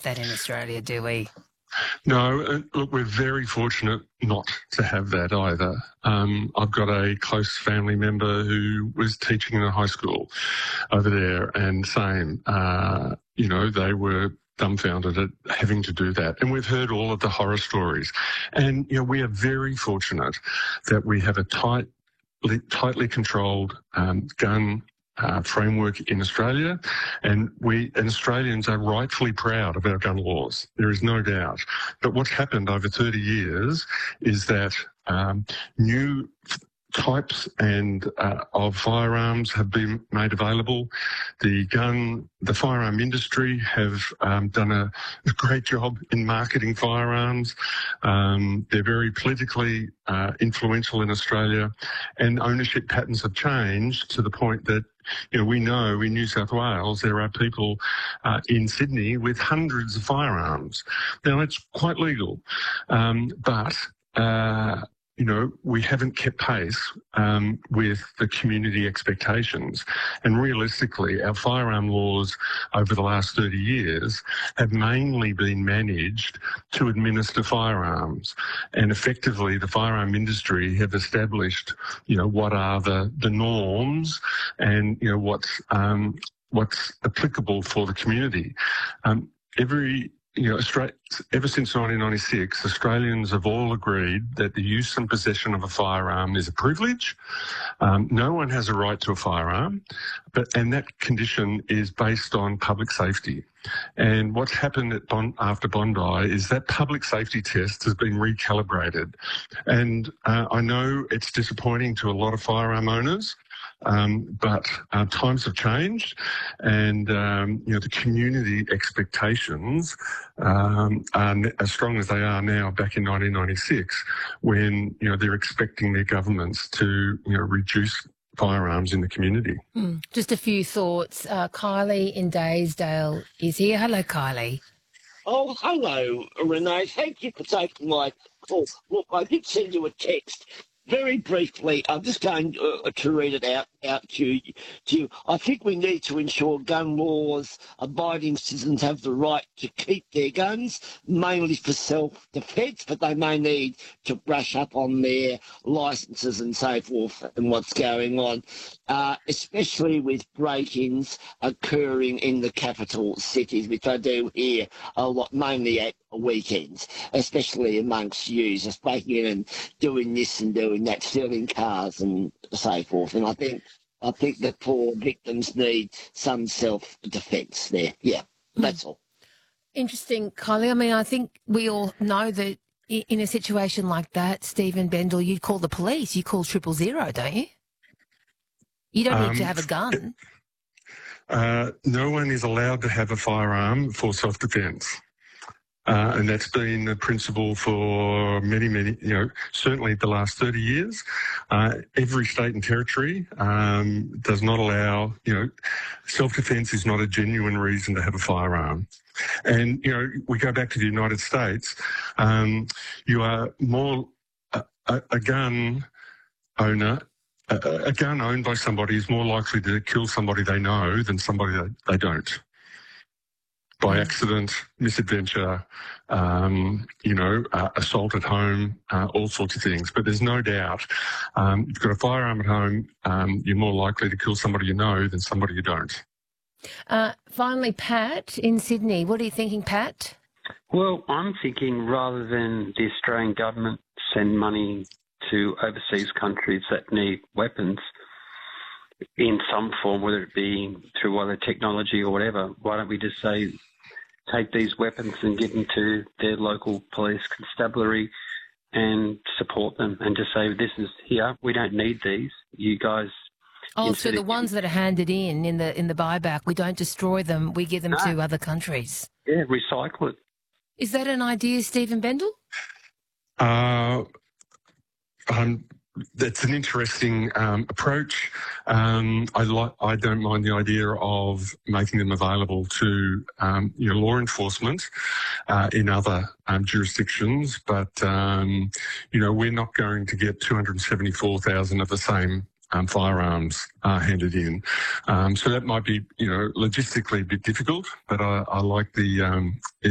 that in Australia, do we? No, look, we're very fortunate not to have that either. I've got a close family member who was teaching in a high school over there, and they were dumbfounded at having to do that. And we've heard all of the horror stories. And, we are very fortunate that we have a tightly controlled gun framework in Australia, and Australians are rightfully proud of our gun laws. There is no doubt. But what's happened over 30 years is that new types of firearms have been made available. The firearm industry have done a great job in marketing firearms. They're very politically influential in Australia, and ownership patterns have changed to the point that we know in New South Wales there are people in Sydney with hundreds of firearms. Now, that's quite legal, but we haven't kept pace with the community expectations. And realistically, our firearm laws over the last 30 years have mainly been managed to administer firearms. And effectively, the firearm industry have established, what are the norms and, what's applicable for the community. Ever since 1996, Australians have all agreed that the use and possession of a firearm is a privilege. No one has a right to a firearm, and that condition is based on public safety. And what's happened after Bondi is that public safety test has been recalibrated. And I know it's disappointing to a lot of firearm owners, but times have changed, and the community expectations are as strong as they are now back in 1996, when they're expecting their governments to reduce firearms in the community. Just a few thoughts. Kylie in Daysdale is here. Hello, Kylie. Oh, hello, Renee. Thank you for taking my call. Look, I did send you a text. Very briefly, I'm just going to read it out to you. I think we need to ensure gun laws, abiding citizens have the right to keep their guns, mainly for self-defence, but they may need to brush up on their licences and so forth and what's going on, especially with break-ins occurring in the capital cities, which I do hear a lot, mainly at weekends, especially amongst you, just breaking in and doing this and doing that, stealing cars and so forth. And I think the poor victims need some self-defence there. Yeah, that's all. Interesting, Kylie. I mean, I think we all know that in a situation like that, Stephen Bendall, you'd call the police. You call 000, don't you? You don't need to have a gun. No one is allowed to have a firearm for self-defence. And that's been the principle for many, certainly the last 30 years. Every state and territory does not allow, self-defence is not a genuine reason to have a firearm. And, we go back to the United States, you are more, a gun owner, a gun owned by somebody is more likely to kill somebody they know than somebody they don't. By accident, misadventure, assault at home, all sorts of things. But there's no doubt, you've got a firearm at home, you're more likely to kill somebody you know than somebody you don't. Finally, Pat in Sydney. What are you thinking, Pat? Well, I'm thinking rather than the Australian government send money to overseas countries that need weapons in some form, whether it be through other technology or whatever, why don't we just say, take these weapons and give them to their local police constabulary and support them and just say, this is here, we don't need these, you guys. Oh, so the ones that are handed in the buyback, we don't destroy them, we give them to other countries. Yeah, recycle it. Is that an idea, Stephen Bendall? That's an interesting approach. I don't mind the idea of making them available to law enforcement in other jurisdictions, but we're not going to get 274,000 of the same firearms handed in. So that might be logistically a bit difficult, but I like the